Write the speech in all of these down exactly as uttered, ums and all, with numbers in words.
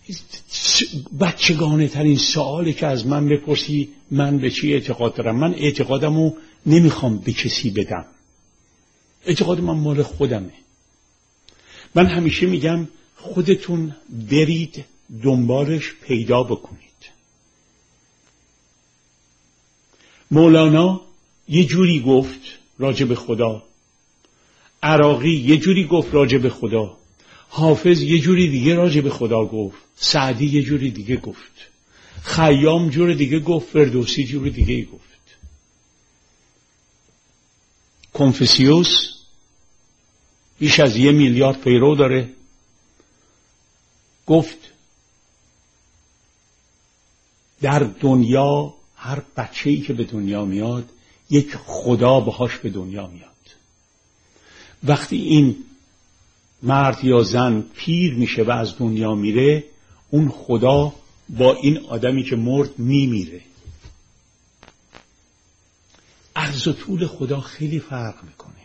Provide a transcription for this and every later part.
بچگانه ترین سوالی که از من بپرسی من به چی اعتقاد دارم، من اعتقادمو نمیخوام به کسی بدم، اعتقاد من مال خودمه. من همیشه میگم خودتون برید دنبالش پیدا بکنید. مولانا یه جوری گفت راجع به خدا، عراقی یه جوری گفت راجع به خدا، حافظ یه جوری دیگه راجع به خدا گفت، سعدی یه جوری دیگه گفت، خیام جور دیگه گفت، فردوسی جور دیگه گفت. کنفوسیوس بیش از یه میلیارد پیرو داره، گفت در دنیا هر بچه‌ای که به دنیا میاد یک خدا باهاش به دنیا میاد. وقتی این مرد یا زن پیر میشه و از دنیا میره، اون خدا با این آدمی که مرد میمیره. عرض و طول خدا خیلی فرق میکنه.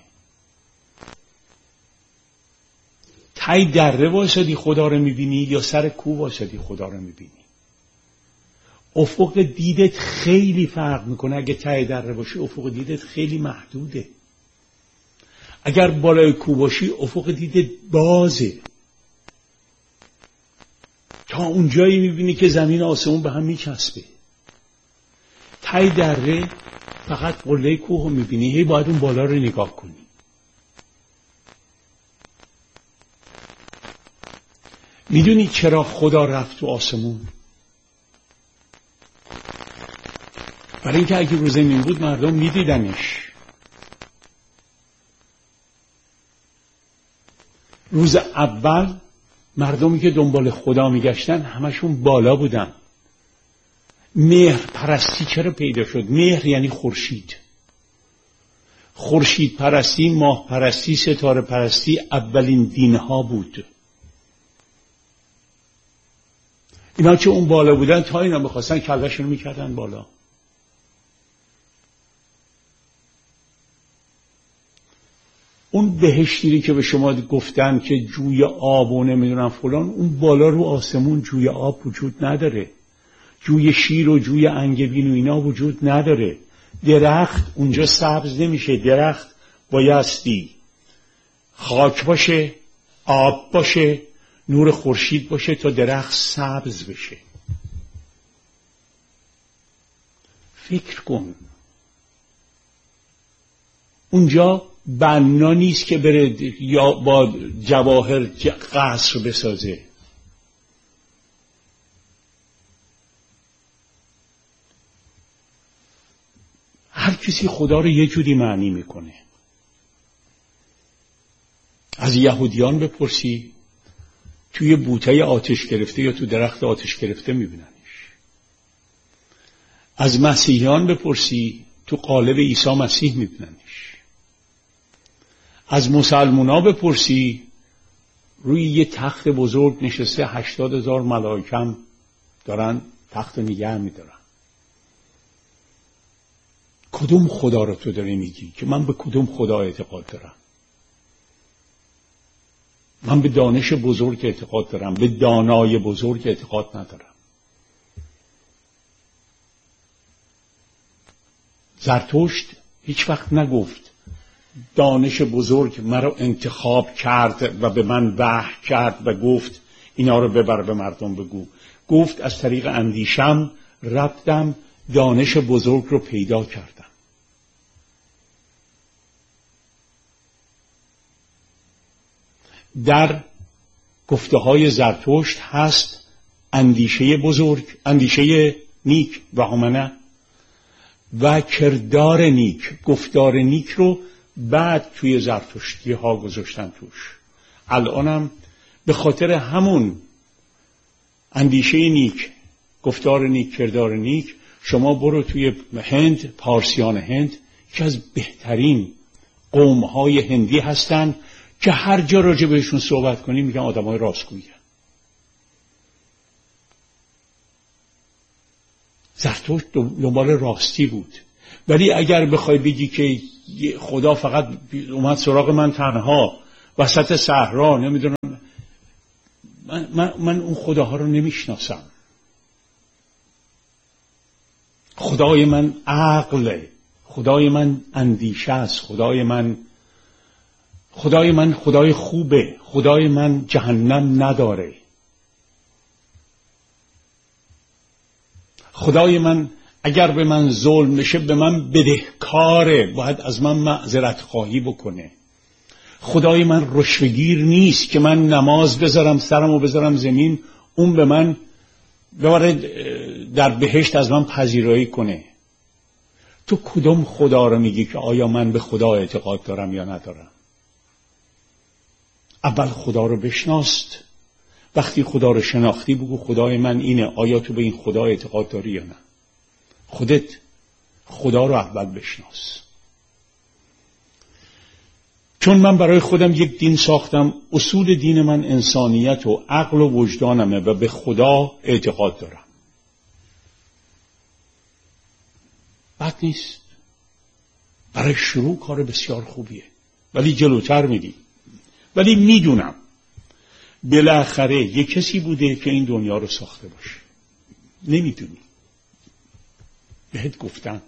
تای دره وایسادی خدا رو میبینی یا سر کوه وایسادی خدا رو میبینی؟ افق دیدت خیلی فرق میکنه. اگه تای دره باشی افق دیدت خیلی محدوده. اگر بالای کوه باشی افق دیدت بازه، تا اونجایی میبینی که زمین و آسمون به هم میچسبه. تای دره فقط قله کوه رو میبینی، هی باید اون بالا رو نگاه کنی. میدونی چرا خدا رفت تو آسمون؟ برای اینکه اگه رو زمین بود مردم میدیدنش. روز اول مردمی که دنبال خدا میگشتن همشون بالا بودن. مهر پرستی چرا پیدا شد؟ مهر یعنی خورشید. خورشید پرستی، ماه پرستی، ستاره پرستی اولین دینها بود. اینا که اون بالا بودن تا اینا بخواستن کلهشون رو میکردن بالا. اون بهشتی که به شما گفتن که جوی آب و نمیدونم فلان، اون بالا رو آسمون جوی آب وجود نداره. جوی شیر و جوی انگبین و اینا وجود نداره. درخت اونجا سبز نمیشه. درخت بایستی خاک باشه، آب باشه، نور خورشید باشه تا درخت سبز بشه. فکر کن اونجا بنا نیست که بره یا با جواهر قصر بسازه. هر کسی خدا رو یه جوری معنی میکنه. از یهودیان بپرسی توی بوته آتش گرفته یا تو درخت آتش گرفته میبیننش. از مسیحیان بپرسی تو قالب عیسی مسیح میبیننش. از مسلمونا بپرسی روی یه تخت بزرگ نشسته، هشتاد هزار ملائکه دارن تخت نگه میدارن. کدوم خدا رو تو داری میگی که من به کدوم خدا اعتقاد دارم؟ من به دانش بزرگ اعتقاد دارم، به دانای بزرگ اعتقاد ندارم. زرتشت هیچ وقت نگفت دانش بزرگ مرا انتخاب کرد و به من وحی کرد و گفت اینا رو ببر به مردم بگو. گفت از طریق اندیشم رفتم دانش بزرگ رو پیدا کردم. در گفته های زرتشت هست اندیشه بزرگ، اندیشه نیک و همانه و کردار نیک، گفتار نیک رو بعد توی زرتشتی ها گذاشتن توش. الانم به خاطر همون اندیشه نیک، گفتار نیک، کردار نیک، شما برو توی هند، پارسیان هند که از بهترین قوم های هندی هستن که هر جا راجع بهشون صحبت کنی میگن آدم های راستگویی. زرتشت دنبال راستی بود. ولی اگر بخوای بگی که خدا فقط اومد سراغ من تنها وسط صحرا، نمیدونم من, من, من اون خداها رو نمیشناسم. خدای من عقله، خدای من اندیشه است، خدای من خدای من خدای خوبه، خدای من جهنم نداره، خدای من اگر به من ظلم بشه به من بدهکاره، باید از من معذرت خواهی بکنه. خدای من رشوه‌گیر نیست که من نماز بذارم سرمو بذارم زمین اون به من ببره در بهشت از من پذیرایی کنه. تو کدوم خدا رو میگی که آیا من به خدا اعتقاد دارم یا ندارم؟ اول خدا رو بشناست. وقتی خدا رو شناختی بگو خدای من اینه، آیا تو به این خدا اعتقاد داری یا نه؟ خودت خدا رو اول بشناس. چون من برای خودم یک دین ساختم، اصول دین من انسانیت و عقل و وجدانمه و به خدا اعتقاد دارم. بد نیست، برای شروع کار بسیار خوبیه، ولی جلوتر میدی. ولی میدونم بالاخره یک کسی بوده که این دنیا رو ساخته باشه. نمیدونی، بهت گفتن.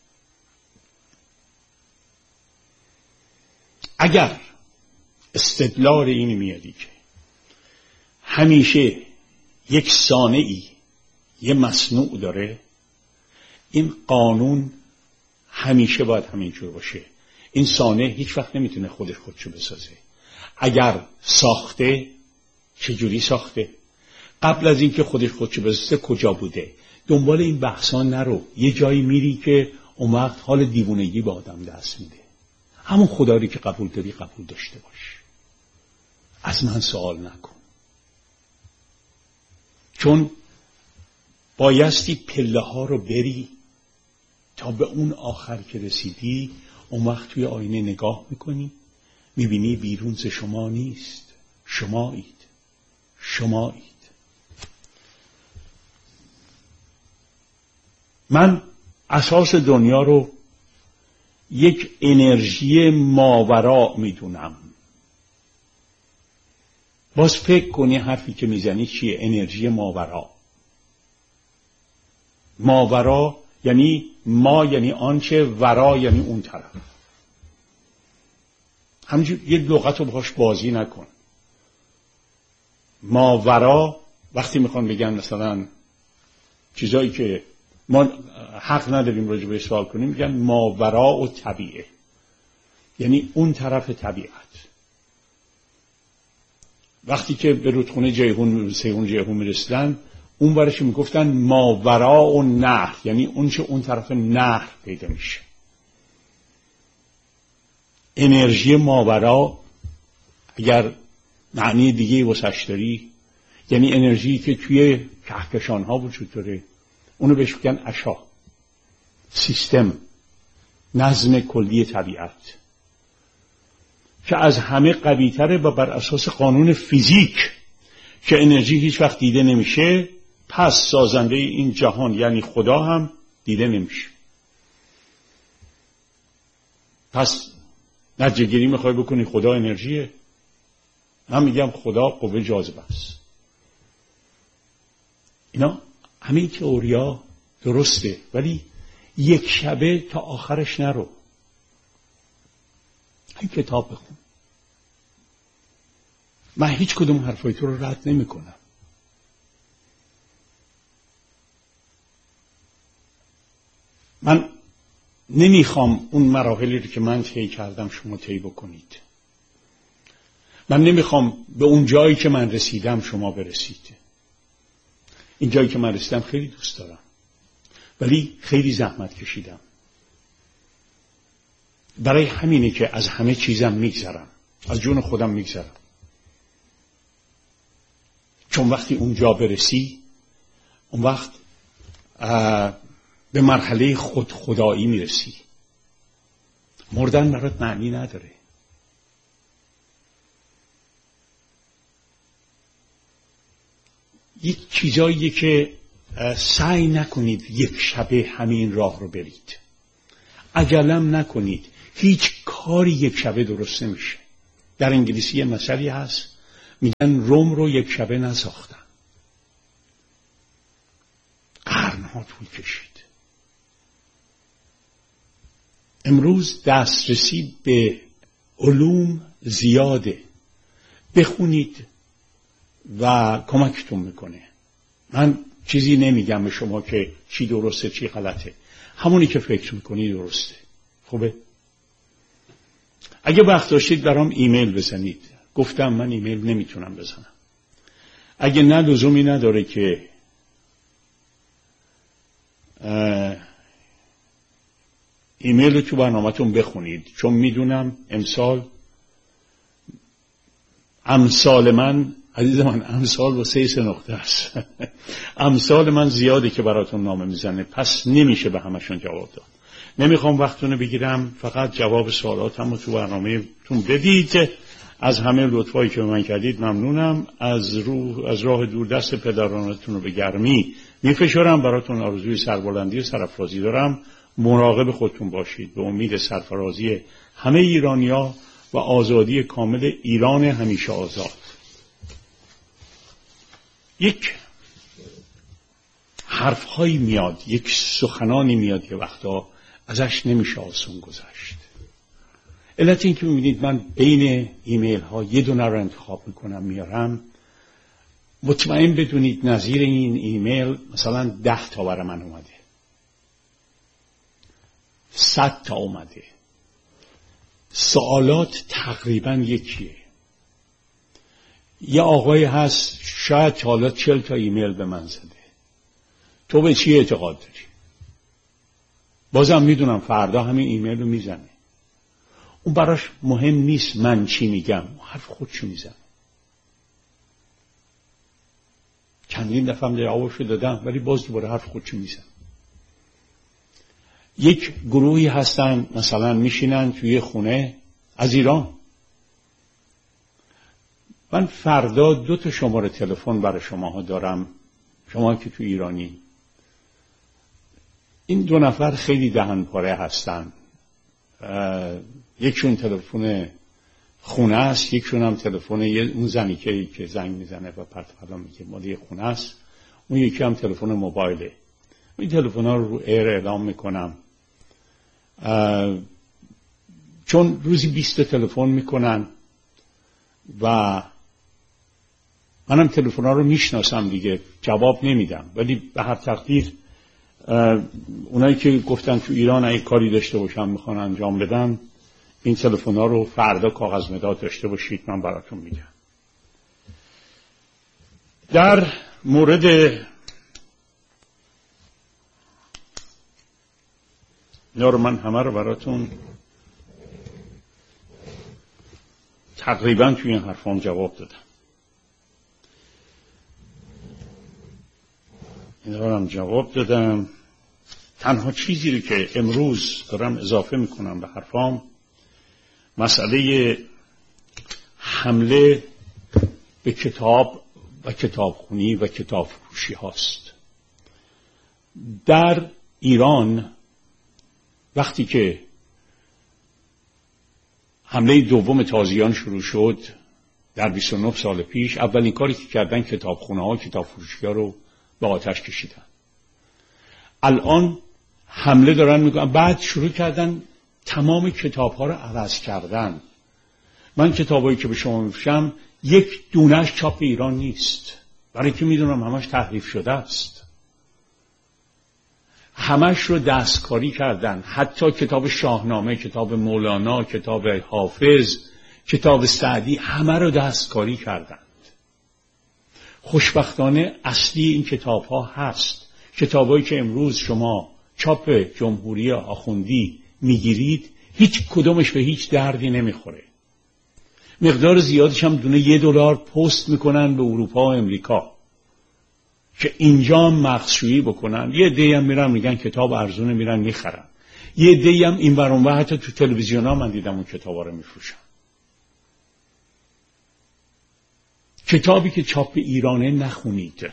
اگر استدلال اینی میادی که همیشه یک صانعی یه مصنوع داره، این قانون همیشه باید همینجور باشه. این صانع هیچ وقت نمیتونه خودش خودشو بسازه. اگر ساخته چجوری ساخته؟ قبل از اینکه خودش خودشو بسازه کجا بوده؟ دنبال این بحثا نرو. یه جایی میری که اون وقت حال دیوونگی به آدم دست میده. همون خدایی که قبول داری قبول داشته باش، از من سوال نکن. چون بایستی پله ها رو بری تا به اون آخر که رسیدی، اون وقت توی آینه نگاه میکنی میبینی بیرون ز شما نیست، شمایید، شمایید. من اساس دنیا رو یک انرژی ماورا میدونم. باز فکر کنی حرفی که میزنی چیه؟ انرژی ماورا. ماورا یعنی ما، یعنی آنچه، ورا یعنی اون طرف. همینجور یه لغت رو باش بازی نکن. ماورا وقتی میخوان بگن مثلا چیزایی که ما حق نداریم راجع بهش سوال کنیم، میگن ماورا و طبیعه، یعنی اون طرف طبیعت. وقتی که به رودخونه جیهون سیهون جیهون میرسیدن، اون برش میگفتن ماورا و نهر، یعنی اون چه اون طرف نهر پیدا میشه. انرژی ماورا اگر معنی دیگه واسش داری، یعنی انرژی که توی کهکشان ها وجود داره، اونو بهش میگن اشا، سیستم، نظم کلی طبیعت، که از همه قوی تره و بر اساس قانون فیزیک که انرژی هیچ وقت دیده نمیشه، پس سازنده این جهان یعنی خدا هم دیده نمیشه. پس نتیجه گیری میخوای بکنی خدا انرژیه؟ من میگم خدا قوه جاذبه است. اینا همین تئوریا درسته، ولی یک شبه تا آخرش نرو. این کتاب بخون. من هیچ کدوم حرفای تو رو رد نمی کنم. من نمیخوام اون مراحلی رو که من طی کردم شما طی بکنید. من نمیخوام به اون جایی که من رسیدم شما برسید. این جایی که من رسیدم خیلی دوست دارم، ولی خیلی زحمت کشیدم. برای همینه که از همه چیزم میگذرم، از جون خودم میگذرم. چون وقتی اونجا برسی، اون وقت به مرحله خود خدایی میرسی. مردن برات معنی نداره. یک چیزاییه که سعی نکنید یک شبه همین راه رو برید. عجلم نکنید. هیچ کاری یک شبه درست نمیشه. در انگلیسی یه مثلی هست میگن روم رو یک شبه نساختن، قرنها طول کشید. امروز دسترسی به علوم زیاده، بخونید و کمکتون میکنه. من چیزی نمیگم به شما که چی درسته چی غلطه، همونی که فکر میکنی درسته. خوبه؟ اگه وقت داشتید برام ایمیل بزنید. گفتم من ایمیل نمیتونم بزنم. اگه نه لزومی نداره که ایمیل رو تو برنامه‌تون بخونید، چون میدونم امسال امثال من، عزیز من، امثال با سه سه نقطه است. امثال من زیاده که براتون نامه میزنه، پس نمیشه به همشون جواب داد. نمیخوام وقتتون بگیرم، فقط جواب سوالاتم رو تو برنامه‌تون بدید. از همه لطفایی که به من کردید ممنونم. از روح از راه دور دست پدرانتون رو به گرمی میفشارم. براتون آرزوی سربلندی و سرافرازی دارم. مراقب خودتون باشید. به امید سرفرازی همه ایرانیا و آزادی کامل ایران همیشه آزاد. یک حرفهایی میاد، یک سخنانی میاد که وقتا ازش نمیشه آسون گذشت. علت این که میبینید من بین ایمیل ها یه دونه رو انتخاب میکنم میارم، مطمئن بدونید نظیر این ایمیل مثلا ده تا برای من اومده، صد تا اومده. سوالات تقریبا یکیه. یه آقای هست شاید حالا چل تا ایمیل به من زده. تو به چی اعتقاد داری؟ بازم میدونم فردا همین ایمیل رو میزنه. اون براش مهم نیست من چی میگم، حرف خودشو میزنه. چندین دفعه هم جوابشو دادم ولی باز دوباره حرف خودشو میزنه. یک گروهی هستن مثلا میشینن توی خونه از ایران. من فردا دو تا شماره تلفن برای شماها دارم، شما که تو ایرانی. این دو نفر خیلی دهن پاره هستن. یکشون تلفن خونه است، یکشون هم تلفن اون زنی که که زنگ میزنه و پرت پلا میگه مالی خونه است. اون یکی هم تلفن موبایله. این تلفن‌ها رو رو ایر اعلام میکنم، چون روزی بیست تلفن میکنن و منم تلفن‌ها رو میشناسم دیگه، جواب نمیدم. ولی به هر تقدیر اونایی که گفتن تو ایران اگه کاری داشته باشن میخوان انجام بدن، این تلفن‌ها رو فردا کاغذ مداد داشته باشید، من براتون میگم. در مورد اینا رو من همه رو براتون تقریبا توی این حرفام جواب دادم. اینا رو هم جواب دادم. تنها چیزی رو که امروز دارم اضافه میکنم به حرفام مسئله حمله به کتاب و کتابخونی و کتاب فروشی هاست. در ایران وقتی که حمله دوم تازیان شروع شد در بیست و نه سال پیش، اولین کاری که کردن کتابخونه ها کتاب فروشی ها رو به آتش کشیدن. الان حمله دارن میکنن، بعد شروع کردن تمام کتاب ها رو عوض کردن. من کتابایی که به شما میفروشم یک دونش چاپ ایران نیست، برای که میدونم همش تحریف شده است. همش رو دستکاری کردن. حتی کتاب شاهنامه، کتاب مولانا، کتاب حافظ، کتاب سعدی، همه رو دستکاری کردند. خوشبختانه اصلی این کتاب ها هست. کتابایی که امروز شما چاپ جمهوری آخوندی میگیرید هیچ کدومش به هیچ دردی نمیخوره. مقدار زیادش هم دونه یه دلار پست میکنن به اروپا و امریکا که اینجا مغزشویی بکنن. یه عده‌ای هم میرن میگن کتاب ارزونه، میرن میخرن. یه عده‌ای هم این ور اون ور، حتی تو تلویزیونا من دیدم اون کتابا رو میفروشن. کتابی که چاپ ایرانه نخونید.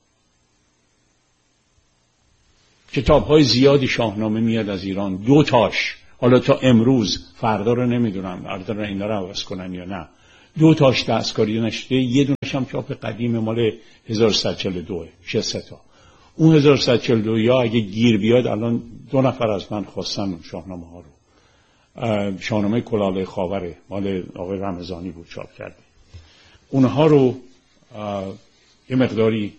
کتاب‌های زیادی شاهنامه میاد از ایران، دو تاش حالا تا امروز، فردا رو نمیدونم فردا رو اینا رو عوض کنن یا نه، دو تاش دستکاری نشده، یه دونش هم چاپ قدیم مال هزار و سیصد و چهل و دو میشه سه تا. اون هزار و سیصد و چهل و دو یا اگه گیر بیاد الان دو نفر از من خواستن شاهنامه ها رو. شاهنامه کلاله خاوره مال آقای رمضانی بود چاپ کرده. اونها رو یه مقداری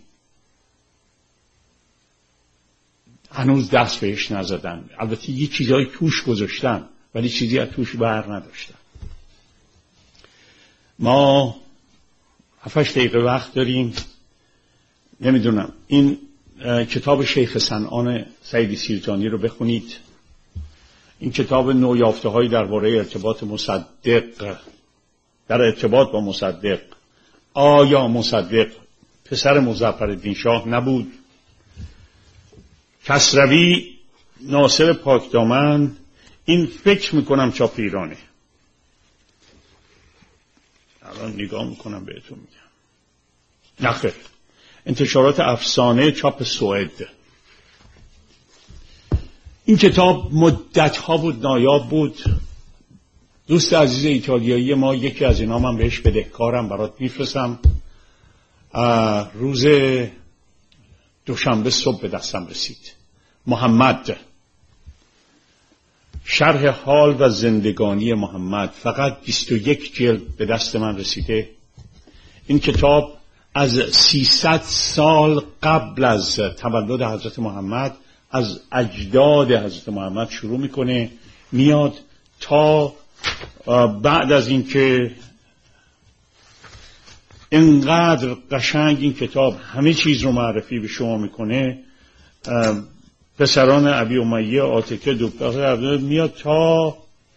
هنوز دست بهش نزدن. البته یه چیزای توش گذاشتن ولی چیزی از توش بر نداشتن. ما هفتش دقیقه وقت داریم. نمیدونم این کتاب شیخ صنعان سعیدی سیرجانی رو بخونید. این کتاب نویافته های درباره ارتباط مصدق در ارتباط با مصدق. آیا مصدق پسر مظفرالدین شاه نبود؟ کسروی ناصر پاکدامن. این فکر میکنم چاپ ایرانه. الان نگاه میکنم بهتون میگم. نخیر، انتشارات افسانه چاپ سوئد. این کتاب مدتها بود نایاب بود. دوست عزیز ایتالیایی ما یکی از اینا من بهش بدهکارم، برات میفرستم. روز دوشنبه صبح به دستم رسید. محمد، شرح حال و زندگانی محمد، فقط بیست و یک جلد به دست من رسیده. این کتاب از سیصد سال قبل از تولد حضرت محمد، از اجداد حضرت محمد شروع میکنه میاد تا بعد از اینکه اینقدر قشنگ این کتاب همه چیز رو معرفی به شما میکنه. پسران ابی امیه، آتکه، دوباره میاد تا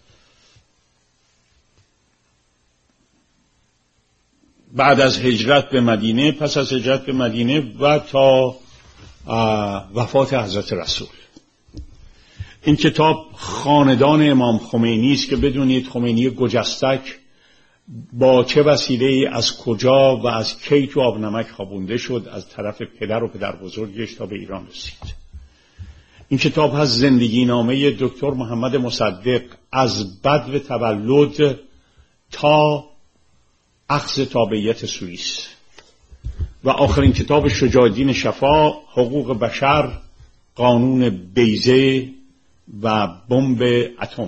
بعد از هجرت به مدینه، پس از هجرت به مدینه و تا وفات حضرت رسول. این کتاب خاندان امام خمینی است که بدونید خمینی گجستک با چه وسیله از کجا و از کی تو آب نمک خوابونده شد از طرف پدر و پدر بزرگش تا به ایران رسید. این کتاب هست زندگی نامه دکتر محمد مصدق از بدو تولد تا اخذ تابعیت سوئیس. و آخرین کتاب شجاع الدین شفا، حقوق بشر، قانون بیضه و بمب اتم.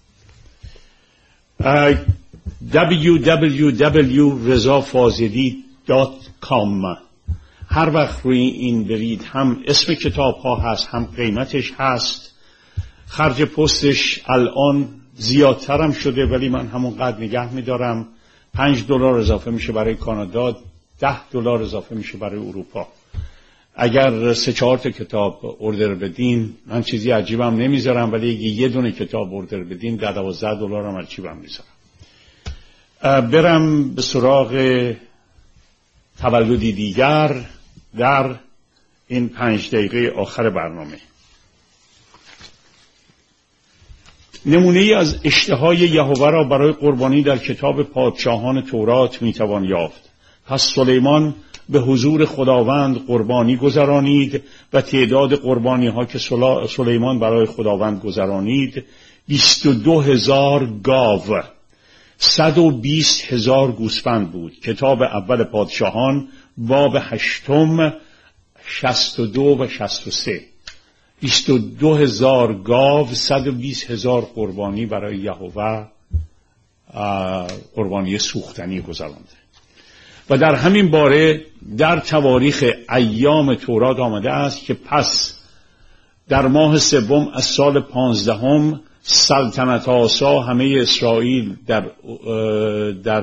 دبلیو دبلیو دبلیو دات رضا فاضلی دات کام. هر وقت روی این برید هم اسم کتاب ها هست هم قیمتش هست. خرج پستش الان زیادتر هم شده ولی من همونقدر نگه میدارم. پنج دلار اضافه میشه برای کانادا، ده دلار اضافه میشه برای اروپا. اگر سه چهار تا کتاب اوردر بدین من چیزی عجیبم نمیذارم، ولی اگه یه دونه کتاب اوردر بدین ده دوازده دلار هم عجیبم میذارم. برم به سراغ تولدی دیگر در این پنج دقیقه آخر برنامه. نمونه ای از اشتهای یهوه را برای قربانی در کتاب پادشاهان تورات میتوان یافت. پس سلیمان به حضور خداوند قربانی گذرانید و تعداد قربانی ها که سلیمان برای خداوند گذرانید بیست و دو هزار گاو، صد و بیست هزار گوسفند بود. کتاب اول پادشاهان باب هشتم شست و دو و شست و سه. بیست و دو هزار گاو، صد و بیست هزار قربانی برای یهوه قربانی سوختنی گذرانده. و در همین باره در تواریخ ایام تورات آمده است که پس در ماه سوم از سال پانزدهم سلطنت آسا همه اسرائیل در در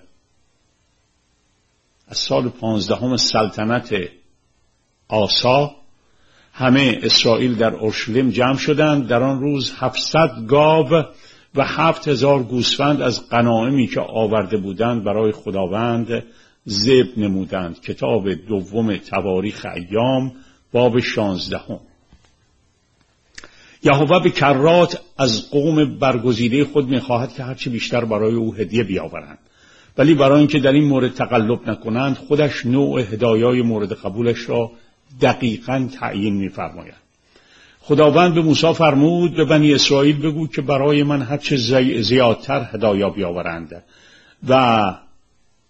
از سال پانزدهم سلطنت آسا همه اسرائیل در اورشلیم جمع شدند. در آن روز هفتصد گاو و هفت هزار گوسفند از غنایمی که آورده بودند برای خداوند ذبح نمودند. کتاب دوم تواریخ ایام باب شانزدهم. یهوه به کرات از قوم برگزیده خود می‌خواهد که هرچی بیشتر برای او هدیه بیاورند، ولی برای اینکه در این مورد تقلب نکنند خودش نوع هدایای مورد قبولش را دقیقاً تعیین می‌فرماید. خداوند به موسی فرمود به بنی اسرائیل بگو که برای من هرچه زیادتر هدایا بیاورند و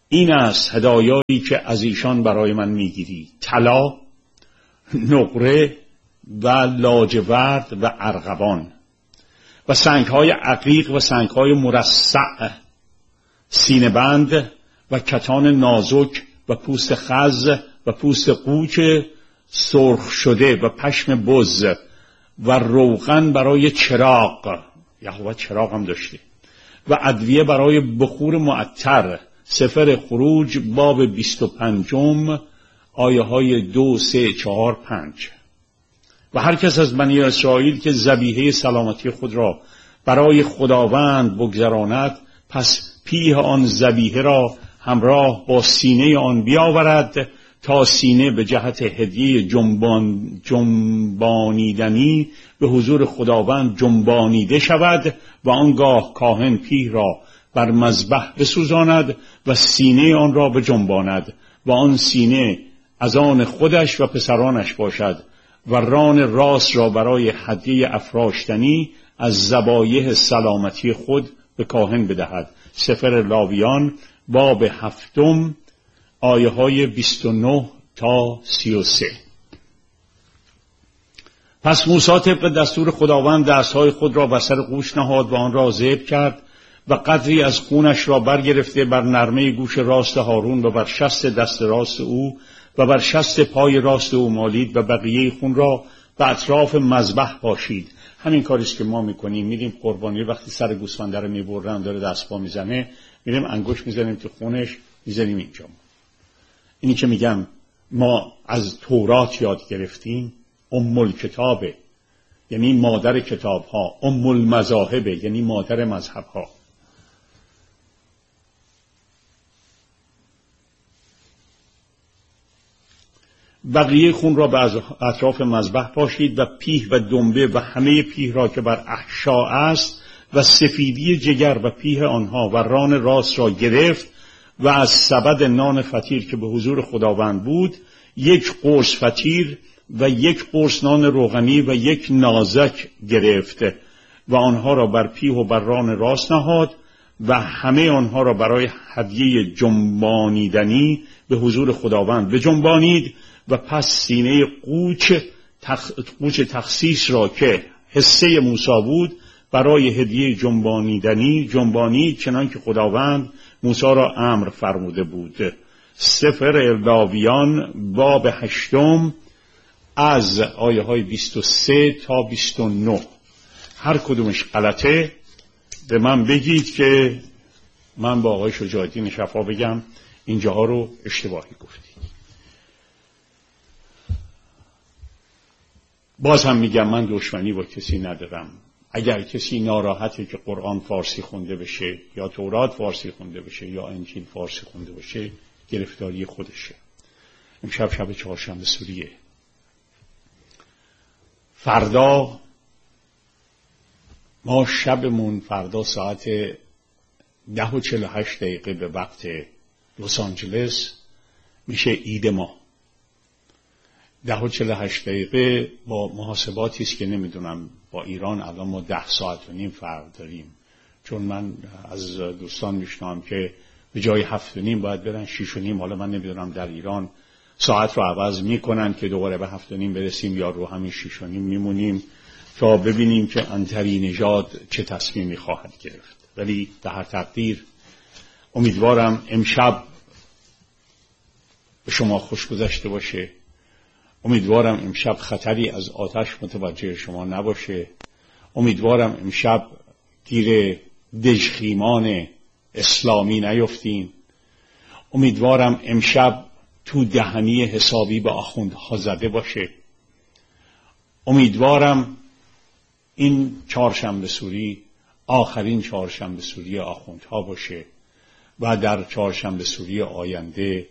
این است هدایایی که از ایشان برای من میگیری: طلا، نقره و لاجورد و ارغوان و سنگهای عقیق و سنگهای مرصع، سینه بند و کتان نازک و پوست خز و پوست قوچ سرخ شده و پشم بز و روغن برای چراغ، یهوه چراغ هم داشته، و ادویه برای بخور معطر. سفر خروج باب بیست و پنجم آیه های دو، سه، چهار، پنج. و هر کس از بنی اسرائیل که ذبیحه سلامتی خود را برای خداوند بگذراند، پس پیه آن ذبیحه را همراه با سینه آن بیاورد تا سینه به جهت هدیه جنبان جنبانیدنی به حضور خداوند جنبانیده شود و آنگاه کاهن پیه را بر مذبح بسوزاند و سینه آن را بجنباند و آن سینه از آن خودش و پسرانش باشد و ران راست را برای هدیه افراشتنی از ذبایح سلامتی خود به کاهن بدهد. سفر لاویان باب هفتم آیه های بیست و نه تا سی و سه. پس موسی طبق دستور خداوند دستهای خود را بر سر قوش نهاد و آن را ذبح کرد و قدری از خونش را برگرفته بر نرمه گوش راست هارون و بر شست دست راست او و بر شست پای راست او مالید و بقیه خون را به اطراف مذبح پاشید. همین کاریست که ما میکنیم. میریم قربانی، وقتی سر گوسفند رو میبرن داره دست پا میزنه، میریم انگشت میزنیم تو خونش، میزنیم اینجا. اینی که میگم ما از تورات یاد گرفتیم، ام الکتابه یعنی مادر کتاب ها، ام المذاهبه یعنی مادر مذهب ها. بقیه خون را به اطراف مذبح پاشید و پیه و دنبه و همه پیه را که بر احشا است و سفیدی جگر و پیه آنها و ران راست را گرفت و از سبد نان فطیر که به حضور خداوند بود یک قرص فطیر و یک قرص نان روغنی و یک نازک گرفت و آنها را بر پیه و بر ران راست نهاد و همه آنها را برای هدیه جنبانیدنی به حضور خداوند بجنبانید و پس سینه قوچ تخ... قوچ تخصیص را که حصه موسی بود برای هدیه جنبانیدنی جنبانید چنان که خداوند موسی را امر فرموده بود. سفر لاویان باب هشتم از آیه های بیست و سه تا بیست و نه. هر کدومش غلطه به من بگید که من با آقای شجاعالدین شفا بگم اینجاها رو اشتباهی گفتید. باز هم میگم من دشمنی با کسی ندارم. اگر کسی ناراحته که قرآن فارسی خونده بشه یا تورات فارسی خونده بشه یا انجیل فارسی خونده بشه، گرفتاری خودشه. امشب شب چهارشنبه سوریه. فردا ما شبمون فردا ساعت ده و چهل و هشت دقیقه به وقت لس آنجلس میشه عید ما. ده و چهل و هشت دقیقه با محاسباتی است که نمیدونم با ایران الان ما ده ساعت و نیم فرق داریم، چون من از دوستان میشنوم که به جای هفت و نیم باید برن شیش و نیم. حالا من نمیدونم در ایران ساعت رو عوض میکنن که دوباره به هفت و نیم برسیم یا رو همین شیش و نیم میمونیم تا ببینیم که انتری نژاد چه تصمیمی خواهد گرفت. ولی به هر تقدیر امیدوارم امشب به شما خوش گذشته باشه. امیدوارم امشب خطری از آتش متوجه شما نباشه. امیدوارم امشب گیر دژخیمان اسلامی نیفتین. امیدوارم امشب تو دهنی حسابی به آخوندها زده باشه. امیدوارم این چهارشنبه سوری آخرین چهارشنبه سوری آخوندها باشه و در چهارشنبه سوری آینده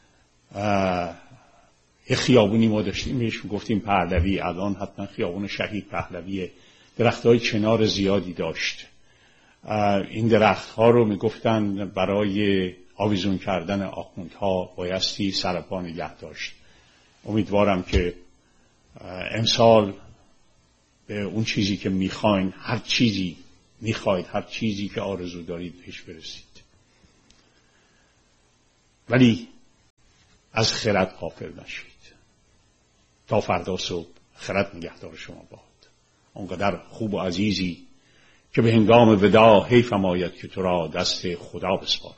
یه خیابونی ما داشتیم بهش گفتیم پهلوی، الان حتما خیابون شهید پهلویه. درخت‌های چنار زیادی داشت. این درخت‌ها رو میگفتن برای آویزون کردن آخوندها بایستی سرپا نگه داشت. امیدوارم که امسال به اون چیزی که میخواین، هر چیزی میخواید، هر چیزی که آرزو دارید بهش برسید. ولی از خرد غافل نشید. تا فردا صبح خرد نگهدار شما باد. آنقدر خوب و عزیزی که به هنگام وداع حیفم آید که تو را دست خدا بسپارم.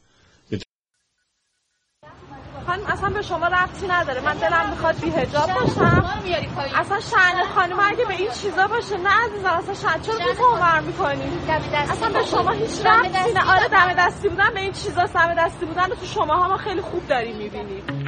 خانم اصلا به شما ربطی نداره. من دلم میخواد بی حجاب باشم. اصلا شأن خانم اگه به این چیزا باشه نه عزیزم، اصلا شأن چرا تو تومر میکنی؟ اصلا به شما هیچ ربطی نه. آره دم دستی بودن به این چیزا، دم دستی بودن رو تو شماها ما خیلی خوب داریم میبینیم.